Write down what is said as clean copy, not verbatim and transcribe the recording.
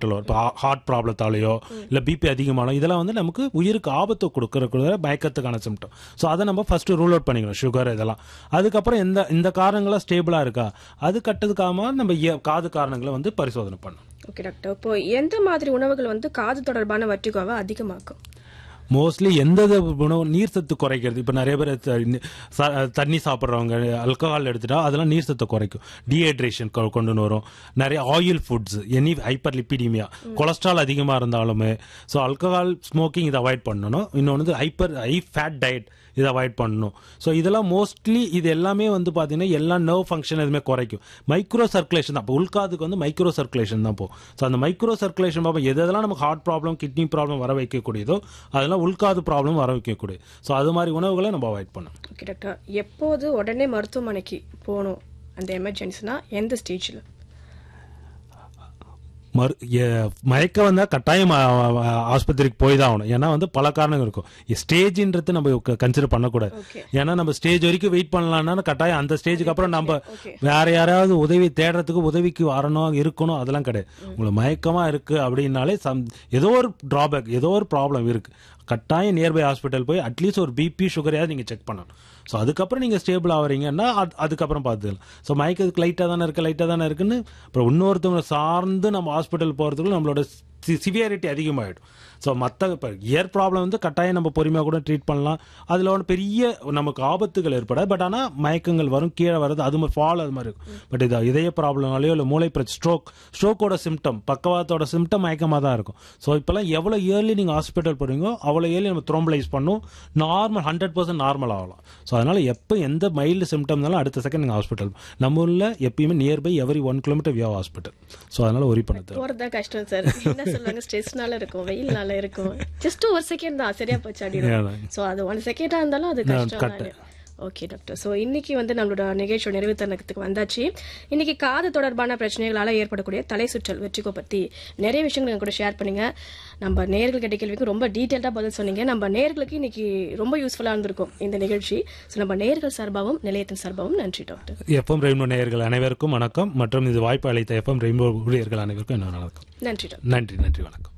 Detrimental இப்போ heart ப்ராப்ளத்தாலேயோ இல்லை BP அதிகமானோ இதெல்லாம் வந்து நமக்கு உயிருக்கு ஆபத்து கொடுக்கற மயக்கத்துக்கான சிம்டம். ஸோ அதை நம்ம ஃபர்ஸ்ட் ரூல் அவுட் பண்ணிக்கணும், சுகர் இதெல்லாம். அதுக்கப்புறம் இந்த காரணங்களாக ஸ்டேபிளாக இருக்கா, அது கட்டதுக்காக நம்ம காது காரணங்களை வந்து பரிசோதனை பண்ணணும். ஓகே டாக்டர், இப்போ எந்த மாதிரி உணவுகள் வந்து காது தொடர்பான வர்டிகோவை அதிகமாக்கும்? மோஸ்ட்லி எந்த உணவு நீர் சத்து குறைக்கிறது. இப்போ நிறைய பேர் தண்ணி சாப்பிட்றவங்க ஆல்கஹால் எடுத்துட்டா அதெல்லாம் நீர் சத்தை குறைக்கும், டீஹைட்ரேஷன் கொண்டு வரும். நிறைய oil foods, any hyper லிப்பிடீமியா, cholesterol அதிகமாக இருந்தாலுமே. ஸோ ஆல்கஹால் ஸ்மோக்கிங் இதை அவாய்ட் பண்ணணும். இன்னொன்று ஹை ஃபேட் டயட் இதை அவாய்ட் பண்ணணும். ஸோ இதெல்லாம் மோஸ்ட்லி இது எல்லாமே வந்து பார்த்தீங்கன்னா எல்லா நர்வ் ஃபங்க்ஷன் எதுவுமே குறைக்கும். மைக்ரோ சர்க்குலேஷன் தான் இப்போ உள்காதுக்கு வந்து மைக்ரோ சர்க்குலேஷன் தான் போகும். ஸோ அந்த மைக்ரோ சர்க்குலேஷன் பார்ப்போம் எதெல்லாம் நமக்கு ஹார்ட் ப்ராப்ளம் கிட்னி ப்ராப்ளம் வர வைக்கக்கூடியதோ அதெல்லாம் உள்காது ப்ராப்ளம் வர வைக்கக்கூடியது. ஸோ அது மாதிரி உணவுகளை நம்ம அவாய்ட் பண்ணணும். ஓகே டாக்டர், எப்போது உடனே மருத்துவமனைக்கு போகணும் அந்த எமர்ஜென்சினா எந்த ஸ்டேஜில்? மயக்கம் வந்தா கட்டாயம் ஆஸ்பத்திரிக்கு போய் தான் ஆகணும். ஏன்னா வந்து பல காரணங்கள் இருக்கும். ஸ்டேஜ்ன்றது நம்ம கன்சிடர் பண்ணக்கூடாது. ஏன்னா நம்ம ஸ்டேஜ் வரைக்கும் வெயிட் பண்ணலாம்னா கட்டாயம் அந்த ஸ்டேஜுக்கு அப்புறம் நம்ம வேற யாராவது உதவி தேடுறதுக்கு உதவிக்கு வரணும் இருக்கணும் அதெல்லாம் கிடையாது. உங்களுக்கு மயக்கமா இருக்கு அப்படின்னாலே ஏதோ ஒரு டிராபேக், ஏதோ ஒரு ப்ராப்ளம் இருக்கு, கட்டாயம் நியர்பை ஹாஸ்பிட்டல் போய் அட்லீஸ்ட் ஒரு பிபி சுகரையாவது நீங்கள் செக் பண்ணணும். ஸோ அதுக்கப்புறம் நீங்கள் ஸ்டேபிள் ஆகிறீங்கன்னா அதுக்கப்புறம் பார்த்துக்கலாம். ஸோ மயக்கத்துக்கு லைட்டாக தானே இருக்குன்னு அப்புறம் இன்னொருத்தவங்களை சார்ந்து நம்ம ஹாஸ்பிட்டல் போகிறதுக்குள்ள நம்மளோட சிவியாரிட்டி அதிகமாகிடும். ஸோ மற்ற இப்போ இயர் ப்ராப்ளம் வந்து கட்டாயம் நம்ம பொறுமையாக கூட ட்ரீட் பண்ணலாம். அதில் ஒன்று பெரிய நமக்கு ஆபத்துகள் ஏற்படாது. பட் ஆனால் மயக்கங்கள் வரும், கீழே வர்றது, அது மாதிரி ஃபால் அது மாதிரி இருக்கும். பட் இது இதய ப்ராப்ளம்னாலேயோ இல்லை மூளை பிரச்சனை, ஸ்ட்ரோக்கோட சிம்டம், பக்கவாத்தோட சிம்டம் மயக்கமாக தான் இருக்கும். ஸோ இப்போல்லாம் எவ்வளோ இயர்லி நீங்கள் ஹாஸ்பிட்டல் போகிறீங்களோ அவ்வளோ இயர்லி நம்ம த்ரோம்பலைஸ் பண்ணும், நார்மல் 100% நார்மல் ஆகலாம். ஸோ அதனால் எப்போ எந்த மைல்டு சிம்டம்னாலும் அடுத்த செகண்ட் நீங்கள் ஹாஸ்பிட்டல். நம்ம ஊரில் எப்பயுமே நியர்பை எவரி 1 கிலோமீட்டர் வியா ஹாஸ்பிட்டல். ஸோ அதனால் ஒரி பண்ணது போகிறதா கஷ்டம் சார். என்ன சொல்லுவாங்க, ஸ்ட்ரெஸ்னால இருக்கும், வெயில்னால இருக்கும், ஜஸ்ட் ஒரு செகண்ட் தான் சரியா போச்சு அப்படின்னு. ஸோ அது 1 செகண்டா இருந்தாலும் அது கஷ்டம். ஓகே டாக்டர், ஸோ இன்னைக்கு வந்து நம்மளோட நிகழ்ச்சியோட நிறைவு தருணத்துக்கு வந்தாச்சு. இன்னைக்கு காது தொடர்பான பிரச்சனைகளால் ஏற்படக்கூடிய தலை சுற்றல் வெற்றிகோ பற்றி நிறைய விஷயங்கள் எங்க கூட ஷேர் பண்ணீங்க. நம்ம நேயர்கள் கேட்ட கேள்விக்கு ரொம்ப டீட்டெயில்டாக பதில் சொன்னீங்க. நம்ம நேயர்களுக்கு இன்னைக்கு ரொம்ப யூஸ்ஃபுல்லாக இருந்திருக்கும் இந்த நிகழ்ச்சி. ஸோ நம்ம நேயர்கள் சார்பாகவும் நிலையத்தின் சார்பாகவும் நன்றி டாக்டர். எஃப்எம் ரெயின்போ நேயர்கள் அனைவருக்கும் வணக்கம். மற்றும் இது வாய்ப்பு அளித்த எஃப்எம் ரெயின்போ ஊழியர்கள் அனைவருக்கும் என்ன வணக்கம். நன்றி டாக்டர். நன்றி வணக்கம்.